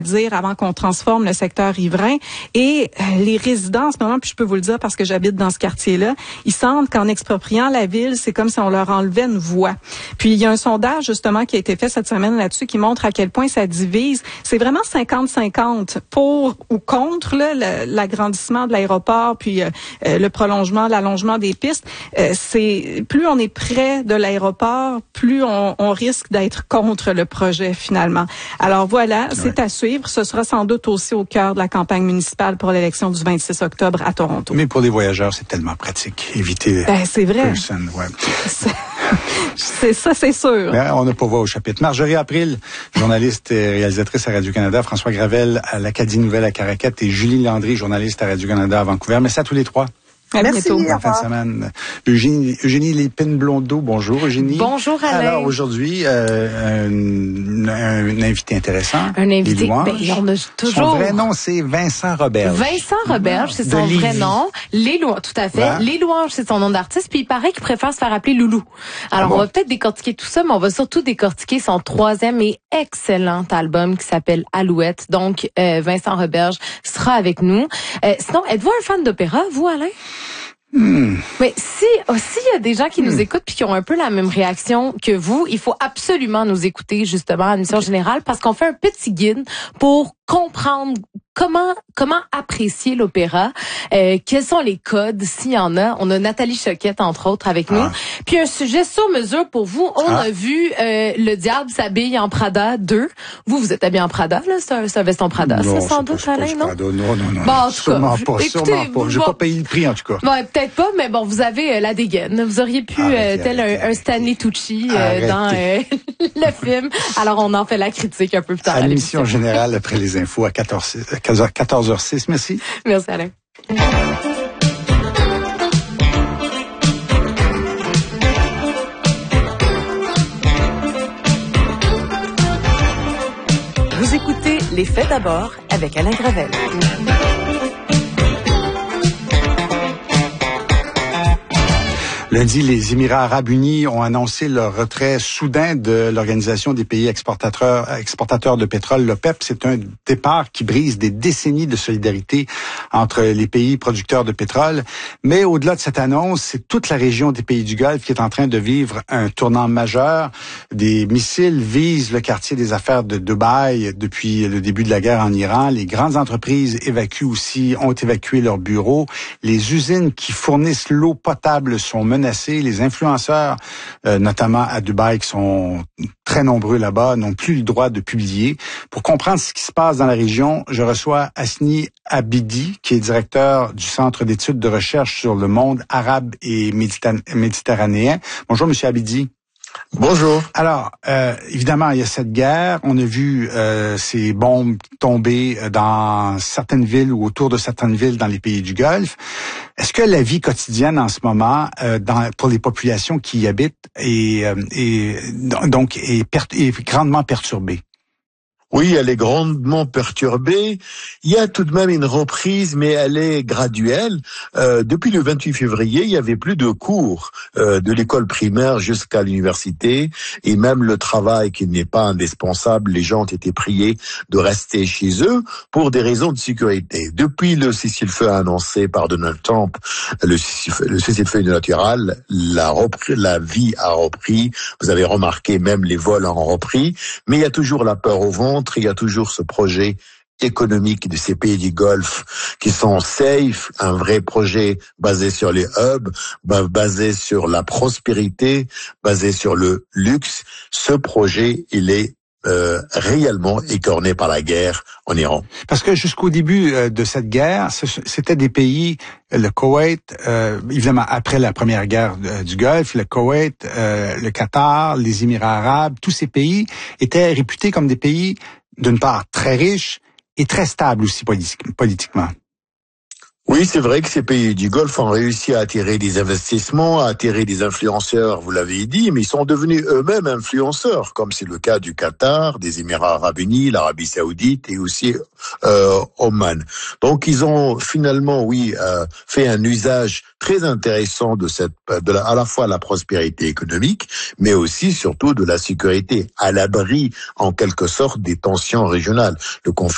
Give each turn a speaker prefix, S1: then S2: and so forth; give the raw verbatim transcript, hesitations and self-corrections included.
S1: dire avant qu'on transforme le secteur riverain. Et euh, les résidents en ce moment, puis je peux vous le dire parce que j'habite dans ce quartier-là, ils sentent qu'en expropriant la ville, c'est comme si on leur enlevait une voix. Puis il y a un sondage justement qui a été fait cette semaine là-dessus qui montre à quel point ça divise. C'est vraiment cinquante cinquante pour ou contre là, le, l'agrandissement de l'aéroport, puis euh, le prolongement, l'allongement des pistes. Euh, c'est plus on est près de l'aéroport, plus on, on risque d'être contre le projet finalement. Alors voilà, ouais. C'est à suivre. Ce sera sans doute aussi au cœur de la campagne municipale pour l'élection du vingt-six octobre à Toronto.
S2: Mais pour les voyageurs, c'est tellement pratique. Éviter...
S1: Ben, c'est vrai.
S2: Person, ouais.
S1: C'est... c'est ça, c'est sûr.
S2: Mais on n'a pas voix au chapitre. Marjorie April, journaliste et réalisatrice à Radio-Canada, François Gravel à l'Acadie Nouvelle à Caracat et Julie Landry, journaliste à Radio-Canada à Vancouver. Merci à tous les trois.
S1: À
S3: Merci.
S1: bientôt.
S2: Bonne fin de semaine. Eugénie, Eugénie Lépine-Blondeau, bonjour Eugénie.
S3: Bonjour Alain.
S2: Alors aujourd'hui, euh, un, un, un invité intéressant.
S3: Un invité, ben, on a toujours...
S2: Son vrai nom, c'est Vincent Roberge.
S3: Vincent Roberge, c'est son
S2: de
S3: vrai
S2: Lévis.
S3: nom. Les Louanges, tout à fait.
S2: Ouais.
S3: Les Louanges, c'est son nom d'artiste, puis il paraît qu'il préfère se faire appeler Loulou. Alors, ah bon? On va peut-être décortiquer tout ça, mais on va surtout décortiquer son troisième et excellent album qui s'appelle Alouette. Donc, euh, Vincent Roberge sera avec nous. Euh, sinon, êtes-vous un fan d'opéra, vous, Alain?
S2: Hmm.
S3: Mais si aussi il y a des gens qui hmm. nous écoutent puis qui ont un peu la même réaction que vous, il faut absolument nous écouter justement à l'émission générale parce qu'on fait un petit guide pour comprendre comment comment apprécier l'opéra, euh, quels sont les codes s'il y en a. On a Nathalie Choquette entre autres avec nous. Ah. Puis un sujet sur mesure pour vous. On ah. a vu euh, Le Diable s'habille en Prada deux. Vous vous êtes habillé en Prada là, c'est un, c'est un veston Prada,
S2: non,
S3: ça sans doute
S2: pas,
S3: Alain, non?
S2: Prada. Non non non.
S3: Bon, en tout
S2: sûrement
S3: cas,
S2: pas,
S3: écoutez,
S2: sûrement pas. J'ai
S3: bon,
S2: pas payé le prix en tout cas.
S3: Ouais, peut-être pas, mais bon, vous avez euh, la dégaine. Vous auriez pu
S2: arrêtez,
S3: euh, tel
S2: arrêtez,
S3: un, un Stanley Tucci euh,
S2: arrêtez.
S3: dans euh, le film. Alors on en fait la critique un peu plus tard.
S2: À l'émission générale après les infos à quatorze heures six. Merci.
S3: Merci Alain.
S4: Vous écoutez Les Faits d'abord avec Alain Gravel.
S2: Lundi, les Émirats arabes unis ont annoncé leur retrait soudain de l'Organisation des pays exportateurs, exportateurs de pétrole, l'OPEP. C'est un départ qui brise des décennies de solidarité entre les pays producteurs de pétrole. Mais au-delà de cette annonce, c'est toute la région des pays du Golfe qui est en train de vivre un tournant majeur. Des missiles visent le quartier des affaires de Dubaï depuis le début de la guerre en Iran. Les grandes entreprises évacuent aussi, ont évacué leurs bureaux. Les usines qui fournissent l'eau potable sont menacées. Les influenceurs, euh, notamment à Dubaï, qui sont très nombreux là-bas, n'ont plus le droit de publier. Pour comprendre ce qui se passe dans la région, je reçois Hasni Abidi, qui est directeur du Centre d'études de recherche sur le monde arabe et méditerranéen. Bonjour, Monsieur Abidi.
S5: Bonjour.
S2: Alors, euh, évidemment, il y a cette guerre. On a vu euh, ces bombes tomber dans certaines villes ou autour de certaines villes dans les pays du Golfe. Est-ce que la vie quotidienne en ce moment, euh, dans, pour les populations qui y habitent, est, euh, est donc est, per, est grandement perturbée?
S5: Oui, elle est grandement perturbée. Il y a tout de même une reprise, mais elle est graduelle. Euh, depuis le vingt-huit février, il y avait plus de cours euh, de l'école primaire jusqu'à l'université, et même le travail qui n'est pas indispensable, les gens ont été priés de rester chez eux pour des raisons de sécurité. Depuis le cessez-le-feu annoncé par Donald Trump, le cessez-le-feu unilatéral, la, repris, la vie a repris. Vous avez remarqué, même les vols ont repris, mais il y a toujours la peur au ventre. Il y a toujours ce projet économique de ces pays du Golfe qui sont safe, un vrai projet basé sur les hubs, basé sur la prospérité, basé sur le luxe. Ce projet, il est Euh, réellement écorné par la guerre en Iran.
S2: Parce que jusqu'au début euh, de cette guerre, c'était des pays, le Koweït, euh, évidemment après la première guerre euh, du Golfe, le Koweït, euh, le Qatar, les Émirats arabes, tous ces pays étaient réputés comme des pays, d'une part, très riches et très stables aussi politi- politiquement.
S5: Oui, c'est vrai que ces pays du Golfe ont réussi à attirer des investissements, à attirer des influenceurs, vous l'avez dit, mais ils sont devenus eux-mêmes influenceurs, comme c'est le cas du Qatar, des Émirats arabes unis, l'Arabie saoudite et aussi euh, Oman. Donc ils ont finalement, oui, euh, fait un usage très intéressant de cette, de la, à la fois la prospérité économique, mais aussi surtout de la sécurité, à l'abri en quelque sorte des tensions régionales. Le conflit